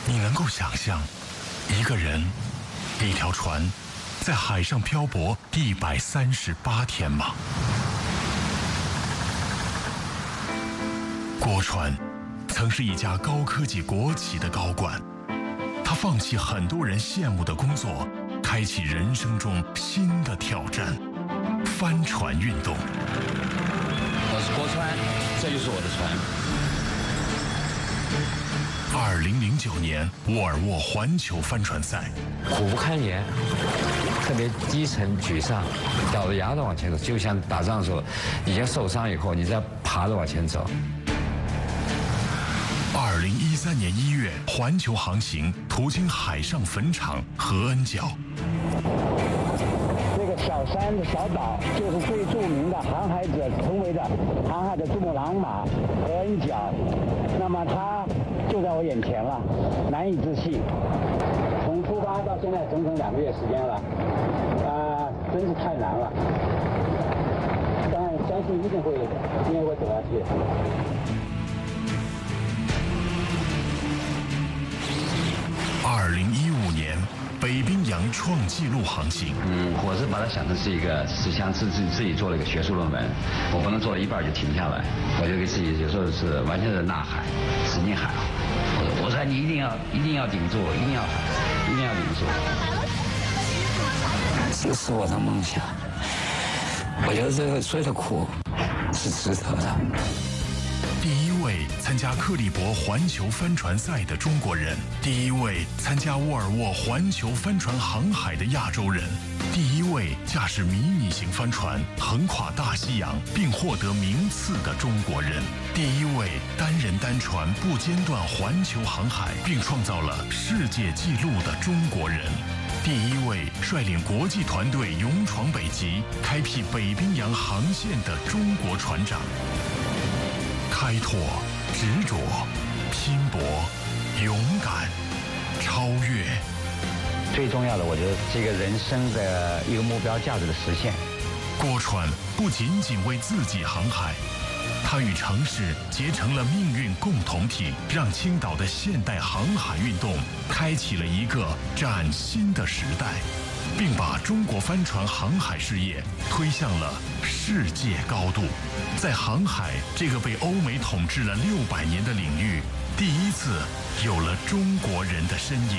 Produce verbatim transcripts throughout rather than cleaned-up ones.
你能够想象，一个人，一条船，在海上漂泊一百三十八天吗？郭川曾是一家高科技国企的高管，他放弃很多人羡慕的工作，开启人生中新的挑战——帆船运动。 我是郭川，这就是我的船。 二零零九年沃尔沃环球帆船赛， 苦不堪言，特别低沉沮丧，咬着牙的往前走，就像打仗的时候，已经受伤以后，你再爬着往前走。 二零一三年一月，环球航行途经海上坟场和恩角。 这个小山的小岛，就是最著名的航海者成为的航海的珠穆朗玛和恩角。那么它就在我眼前了，难以置信。从出发到现在整整两个月时间了，啊、呃，真是太难了。但相信一定会，一定会走下去。 二零一五年，北冰洋创纪录航行。 嗯，我是把它想成是一个，是像自自自己做了一个学术论文，我不能做到一半就停下来，我就给自己有时候是完全是呐喊，使劲喊，我我说你一定要一定要顶住，一定要喊，一定要顶住。 这是我的梦想，我觉得这个所有的苦是值得的。 第一位参加克利伯环球帆船赛的中国人，第一位参加沃尔沃环球帆船航海的亚洲人，第一位驾驶迷你型帆船横跨大西洋并获得名次的中国人，第一位单人单船不间断环球航海并创造了世界纪录的中国人，第一位率领国际团队勇闯北极开辟北冰洋航线的中国船长。开拓、执着、拼搏、勇敢、超越。 最重要的，我觉得这个人生的一个目标价值的实现。 郭川不仅仅为自己航海，他与城市结成了命运共同体，让青岛的现代航海运动开启了一个崭新的时代，并把中国帆船航海事业推向了世界高度。在航海这个被欧美统治了六百年的领域，第一次有了中国人的身影。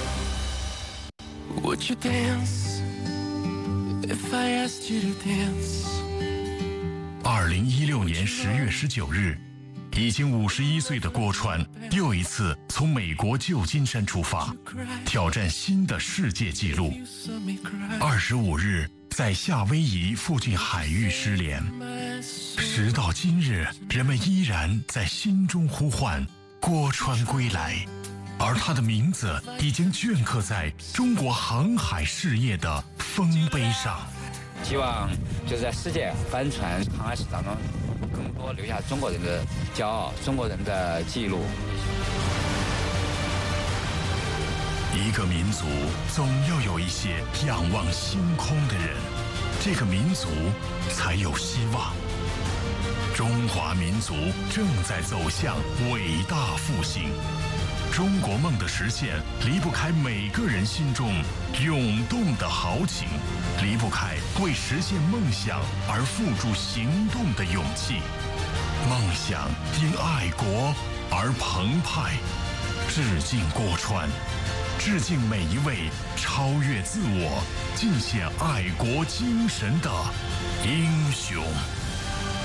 Would you dance if I asked you to dance? 二零一六年十月十九日，已经五十一岁的郭川又一次从美国旧金山出发，挑战新的世界纪录。二十五日，在夏威夷附近海域失联。时到今日，人们依然在心中呼唤郭川归来，而他的名字已经镌刻在中国航海事业的丰碑上。 希望就是在世界帆船航海史当中，更多留下中国人的骄傲，中国人的记录。 一个民族总要有一些仰望星空的人，这个民族才有希望。中华民族正在走向伟大复兴，中国梦的实现离不开每个人心中涌动的豪情，离不开为实现梦想而付诸行动的勇气。梦想因爱国而澎湃。致敬郭川，致敬每一位超越自我、尽显爱国精神的英雄。